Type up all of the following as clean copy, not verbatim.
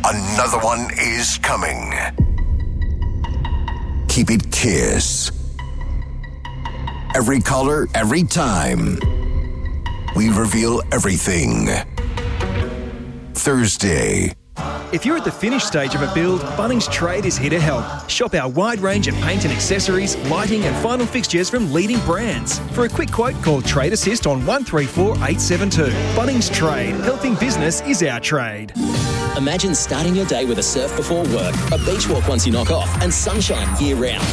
Another one is coming. Keep it Kiss. Every color, every time. We reveal everything. Thursday. If you're at the finish stage of a build, Bunnings Trade is here to help. Shop our wide range of paint and accessories, lighting and final fixtures from leading brands. For a quick quote, call Trade Assist on 134 872. Bunnings Trade. Helping business is our trade. Imagine starting your day with a surf before work, a beach walk once you knock off, and sunshine year round.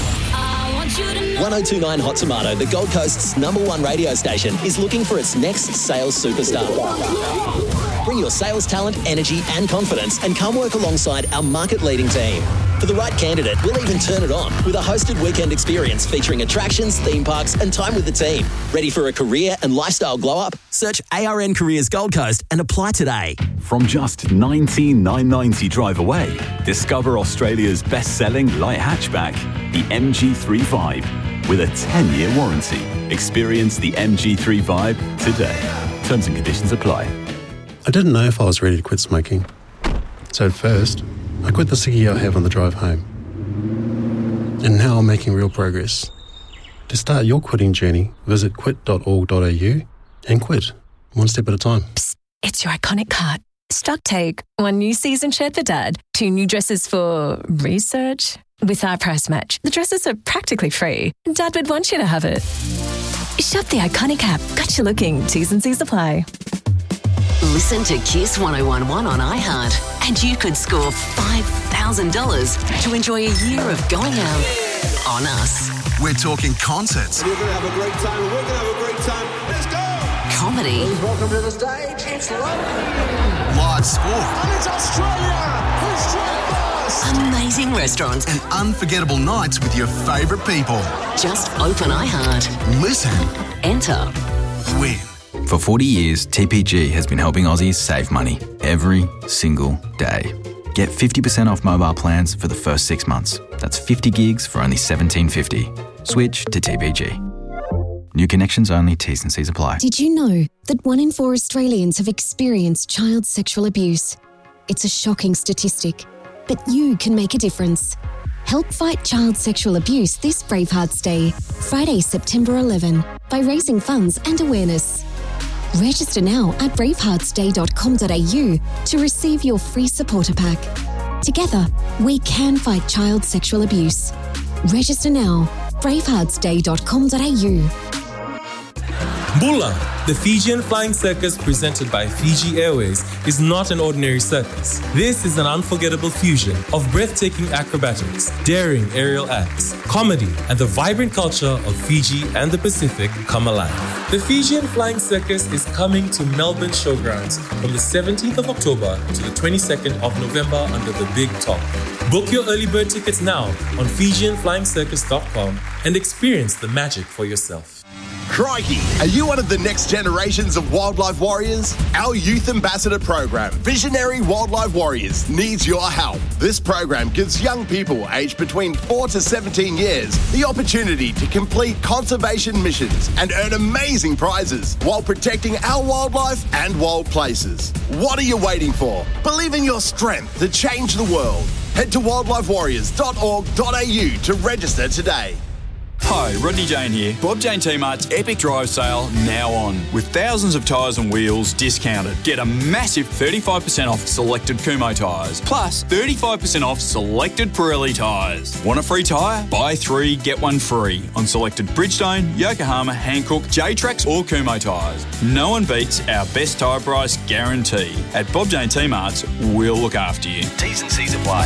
1029 Hot Tomato, the Gold Coast's #1 radio station, is looking for its next sales superstar. Bring your sales talent, energy and confidence and come work alongside our market-leading team. For the right candidate, we'll even turn it on with a hosted weekend experience featuring attractions, theme parks and time with the team. Ready for a career and lifestyle glow-up? Search ARN Careers Gold Coast and apply today. From just $19,990 drive away, discover Australia's best-selling light hatchback, the MG3 Vibe, with a 10-year warranty. Experience the MG3 Vibe today. Terms and conditions apply. I didn't know if I was ready to quit smoking. So at first, I quit the ciggy I have on the drive home. And now I'm making real progress. To start your quitting journey, visit quit.org.au and quit, one step at a time. Psst, it's your iconic cart. Stock take, 1 new season shirt for Dad, 2 new dresses for research. With our price match, the dresses are practically free. Dad would want you to have it. Shop the iconic app. Got you looking. T's and C's apply. Listen to Kiss 1011 on iHeart and you could score $5,000 to enjoy a year of going out on us. We're talking concerts. You're going to have a great time and we're going to have a great time. Let's go! Comedy. Please welcome to the stage. It's London. Live sport. And it's Australia. Australia first. Amazing restaurants. And unforgettable nights with your favourite people. Just open iHeart. Listen. Enter. Win. For 40 years, TPG has been helping Aussies save money every single day. Get 50% off mobile plans for the first 6 months. That's 50 gigs for only $17.50. Switch to TPG. New connections only, T's and C's apply. Did you know that 1 in 4 Australians have experienced child sexual abuse? It's a shocking statistic, but you can make a difference. Help fight child sexual abuse this Bravehearts Day, Friday, September 11, by raising funds and awareness. Register now at braveheartsday.com.au to receive your free supporter pack. Together, we can fight child sexual abuse. Register now, braveheartsday.com.au. Bula, the Fijian Flying Circus presented by Fiji Airways, is not an ordinary circus. This is an unforgettable fusion of breathtaking acrobatics, daring aerial acts, comedy, and the vibrant culture of Fiji and the Pacific come alive. The Fijian Flying Circus is coming to Melbourne Showgrounds from the 17th of October to the 22nd of November under the Big Top. Book your early bird tickets now on FijianFlyingCircus.com and experience the magic for yourself. Crikey! Are you one of the next generations of wildlife warriors? Our Youth Ambassador program, Visionary Wildlife Warriors, needs your help. This program gives young people aged between 4 to 17 years the opportunity to complete conservation missions and earn amazing prizes while protecting our wildlife and wild places. What are you waiting for? Believe in your strength to change the world. Head to wildlifewarriors.org.au to register today. Hi, Rodney Jane here. Bob Jane T-Mart's Epic Drive Sale now on. With thousands of tyres and wheels discounted. Get a massive 35% off selected Kumho tyres. Plus 35% off selected Pirelli tyres. Want a free tyre? Buy 3, get 1 free. On selected Bridgestone, Yokohama, Hankook, J-Trax or Kumho tyres. No one beats our best tyre price guarantee. At Bob Jane T-Mart's, we'll look after you. T's and C's apply.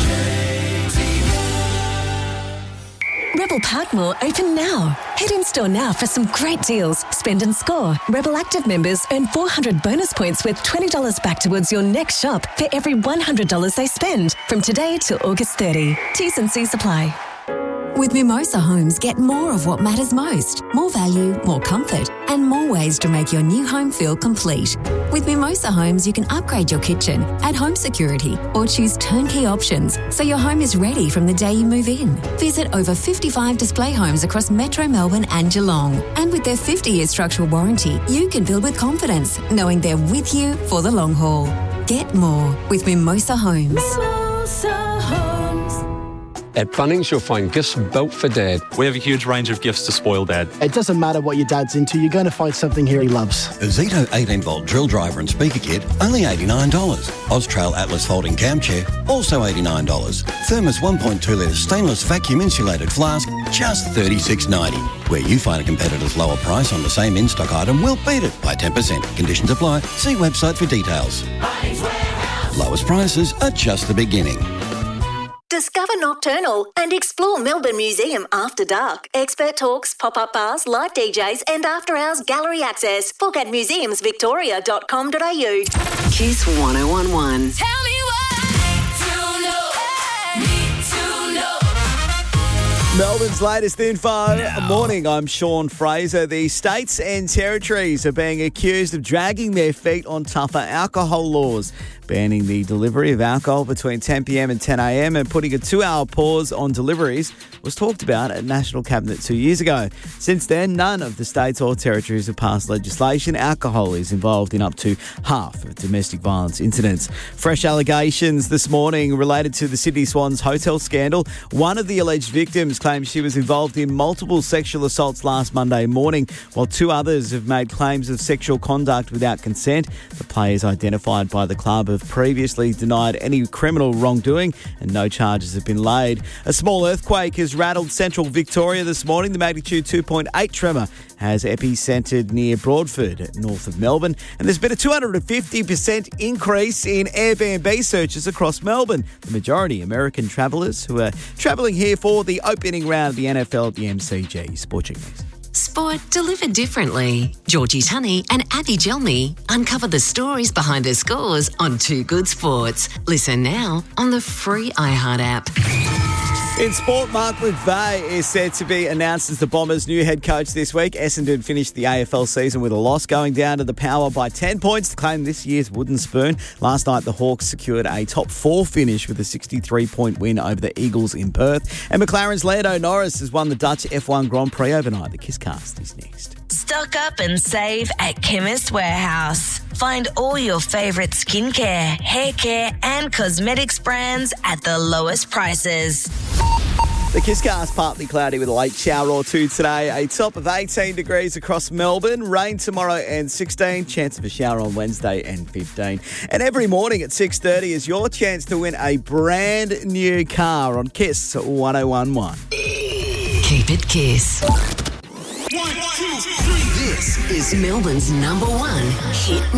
Rebel Parkmore open now. Head in store now for some great deals. Spend and score. Rebel Active members earn 400 bonus points worth $20 back towards your next shop for every $100 they spend from today till August 30. T's and C's apply. With Mimosa Homes, get more of what matters most. More value, more comfort, and more ways to make your new home feel complete. With Mimosa Homes, you can upgrade your kitchen, add home security, or choose turnkey options so your home is ready from the day you move in. Visit over 55 display homes across Metro Melbourne and Geelong. And with their 50-year structural warranty, you can build with confidence, knowing they're with you for the long haul. Get more with Mimosa Homes. At Bunnings, you'll find gifts built for Dad. We have a huge range of gifts to spoil Dad. It doesn't matter what your dad's into, you're going to find something here he loves. A Zito 18-volt drill driver and speaker kit, only $89. Austrail Atlas folding cam chair, also $89. Thermos 1.2-litre stainless vacuum insulated flask, just $36.90. Where you find a competitor's lower price on the same in-stock item, we'll beat it by 10%. Conditions apply. See website for details. Lowest prices are just the beginning. Discover Nocturnal and explore Melbourne Museum after dark. Expert talks, pop-up bars, live DJs and after-hours gallery access. Book at museumsvictoria.com.au. Kiss 1011. Tell me Melbourne's latest info. Morning, I'm Sean Fraser. The states and territories are being accused of dragging their feet on tougher alcohol laws, banning the delivery of alcohol between 10 p.m. and 10 a.m. and putting a 2-hour pause on deliveries was talked about at National Cabinet 2 years ago. Since then, none of the states or territories have passed legislation. Alcohol is involved in up to half of domestic violence incidents. Fresh allegations this morning related to the Sydney Swans hotel scandal. One of the alleged victims claims she was involved in multiple sexual assaults last Monday morning, while 2 others have made claims of sexual conduct without consent. The players identified by the club have previously denied any criminal wrongdoing and no charges have been laid. A small earthquake has rattled central Victoria this morning. The magnitude 2.8 tremor has epicentered near Broadford, north of Melbourne, and there's been a 250% increase in Airbnb searches across Melbourne. The majority American travellers who are travelling here for the opening round of the NFL at the MCG. Sport Check News. Sport delivered differently. Georgie Tunney and Abby Gelmy uncover the stories behind the scores on Too Good Sports. Listen now on the free iHeart app. In sport, Mark McVeigh is set to be announced as the Bombers' new head coach this week. Essendon finished the AFL season with a loss, going down to the Power by 10 points to claim this year's wooden spoon. Last night, the Hawks secured a top 4 finish with a 63-point win over the Eagles in Perth. And McLaren's Lando Norris has won the Dutch F1 Grand Prix overnight. The Kisscast is next. Stock up and save at Chemist Warehouse. Find all your favourite skincare, hair care and cosmetics brands at the lowest prices. The Kisscast partly cloudy with a late shower or two today. A top of 18 degrees across Melbourne. Rain tomorrow and 16. Chance of a shower on Wednesday and 15. And every morning at 6:30 is your chance to win a brand new car on Kiss 1011. Keep it Kiss. 1, 2, 3. This is Melbourne's #1 hit